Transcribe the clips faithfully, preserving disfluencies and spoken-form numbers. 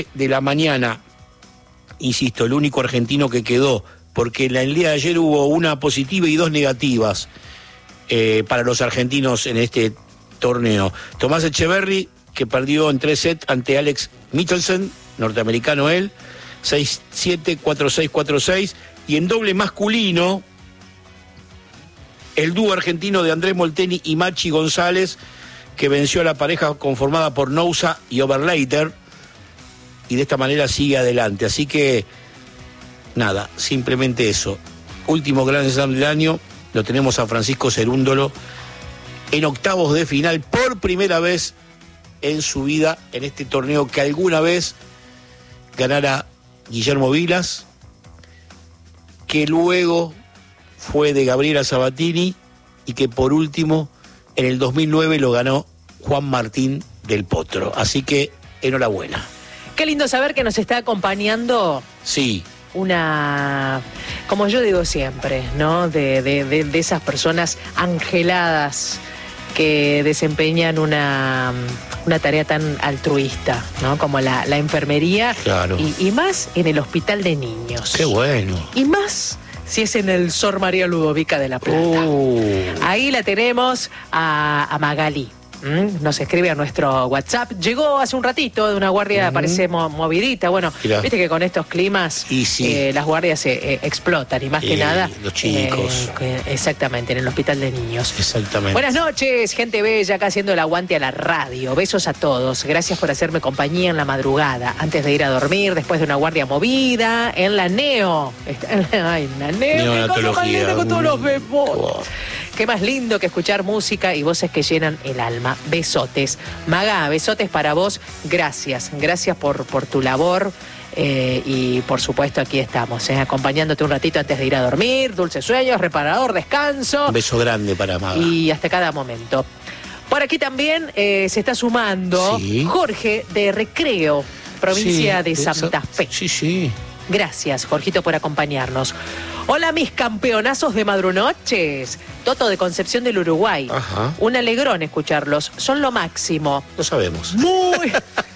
de la mañana, insisto, el único argentino que quedó, porque en el día de ayer hubo una positiva y dos negativas eh, para los argentinos en este torneo. Tomás Echeverry, que perdió en tres sets ante Alex Michelsen, norteamericano él, seis siete, cuatro seis, cuatro seis, y en doble masculino, el dúo argentino de Andrés Molteni y Machi González, que venció a la pareja conformada por Nousa y Overleiter, y de esta manera sigue adelante. Así que, nada, simplemente eso. Último Grand Slam del año, lo tenemos a Francisco Cerúndolo en octavos de final por primera vez en su vida en este torneo que alguna vez ganara Guillermo Vilas, que luego fue de Gabriela Sabatini y que por último en el dos mil nueve lo ganó Juan Martín del Potro. Así que enhorabuena. Qué lindo saber que nos está acompañando. Sí. Una, como yo digo siempre, ¿no? De, de, de, de esas personas angeladas que desempeñan una, una tarea tan altruista, ¿no? Como la, la enfermería. Claro. Y, y más en el hospital de niños. Qué bueno. Y más si es en el Sor María Ludovica de la Plata. Oh. Ahí la tenemos a, a Magalí. ¿Mm? Nos escribe a nuestro WhatsApp. Llegó hace un ratito de una guardia, uh-huh. parece mo- movidita. Bueno, Mirá. Viste que con estos climas y sí. eh, las guardias eh, explotan y más y que nada los chicos. Eh, exactamente, en el hospital de niños. Exactamente. Buenas noches, gente bella, acá haciendo el aguante a la radio. Besos a todos. Gracias por hacerme compañía en la madrugada, antes de ir a dormir, después de una guardia movida, en la Neo. Ay, en la Neo. Neonatología. Con todos los bebés. Wow. Qué más lindo que escuchar música y voces que llenan el alma. Besotes. Maga, besotes para vos. Gracias. Gracias por, por tu labor. Eh, y por supuesto aquí estamos, eh, acompañándote un ratito antes de ir a dormir. Dulces sueños, reparador, descanso. Un beso grande para Maga. Y hasta cada momento. Por aquí también eh, se está sumando sí. Jorge de Recreo, provincia sí, de Santa esa... Fe. Sí, sí. Gracias, Jorgito, por acompañarnos. Hola, mis campeonazos de madrunoches. Toto de Concepción del Uruguay. Ajá. Un alegrón escucharlos. Son lo máximo. Lo sabemos. Muy...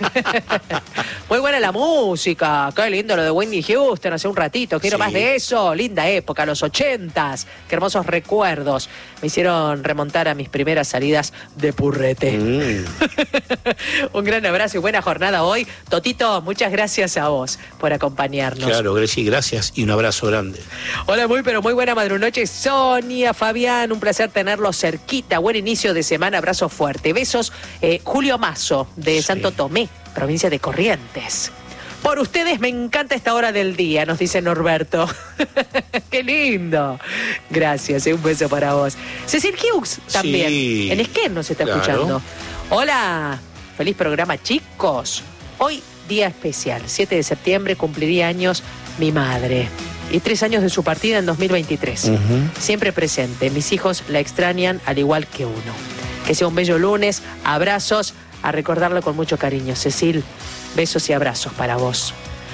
Muy buena la música. Qué lindo lo de Whitney Houston hace un ratito. Quiero sí. más de eso. Linda época, los ochentas. Qué hermosos recuerdos. Me hicieron remontar a mis primeras salidas de purrete. Mm. Un gran abrazo y buena jornada hoy. Totito, muchas gracias a vos por acompañarnos. Claro, Grecia, gracias y un abrazo grande. Hola, muy pero muy buena madrunoche, Sonia, Fabián, un placer tenerlos cerquita. Buen inicio de semana, abrazo fuerte. Besos, eh, Julio Mazo, de sí. Santo Tomé, provincia de Corrientes. Por ustedes me encanta esta hora del día, nos dice Norberto. ¡Qué lindo! Gracias, eh, un beso para vos. Cecil Hughes también, sí. en Esquel nos está claro. escuchando. Hola, feliz programa, chicos. Hoy, día especial, siete de septiembre, cumpliría años mi madre. Y tres años de su partida en dos mil veintitrés. Uh-huh. Siempre presente. Mis hijos la extrañan al igual que uno. Que sea un bello lunes. Abrazos. A recordarlo con mucho cariño. Cecil, besos y abrazos para vos.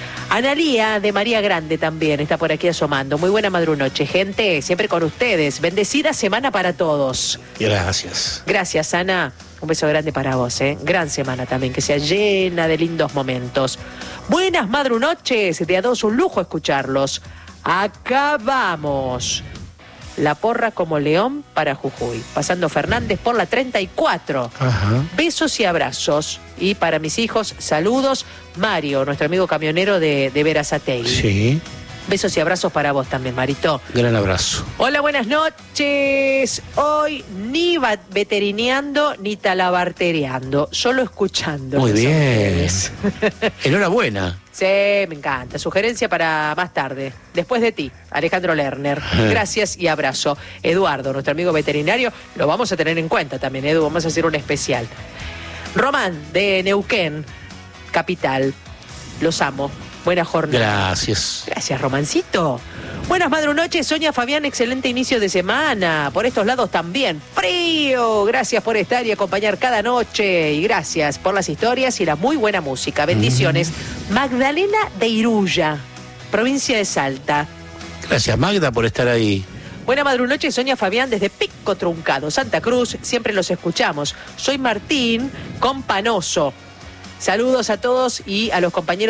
Analía de María Grande también está por aquí asomando. Muy buena madrunoche, gente. Siempre con ustedes. Bendecida semana para todos. Gracias. Gracias, Ana. Un beso grande para vos, ¿eh? Gran semana también, que sea llena de lindos momentos. Buenas madrunoches. De a dos un lujo escucharlos. Acá vamos. La porra como león para Jujuy. Pasando Fernández por la treinta y cuatro. Ajá. Besos y abrazos. Y para mis hijos, saludos. Mario, nuestro amigo camionero de, de Verazategui. Sí. Besos y abrazos para vos también, Marito. Gran abrazo. Hola, buenas noches. Hoy ni veterineando ni talabartereando, solo escuchando. Muy bien. Enhorabuena. Sí, me encanta. Sugerencia para más tarde. Después de ti, Alejandro Lerner. Gracias y abrazo. Eduardo, nuestro amigo veterinario, lo vamos a tener en cuenta también, Edu. Vamos a hacer un especial. Román, de Neuquén, capital. Los amo. Buena jornada. Gracias. Gracias, Romancito. Buenas madrunoches, Sonia, Fabián, excelente inicio de semana. Por estos lados también. ¡Frío! Gracias por estar y acompañar cada noche. Y gracias por las historias y la muy buena música. Bendiciones. Mm. Magdalena de Iruya, provincia de Salta. Gracias, Magda, por estar ahí. Buena madrunoche, Sonia, Fabián, desde Pico Truncado, Santa Cruz. Siempre los escuchamos. Soy Martín Companoso. Saludos a todos y a los compañeros.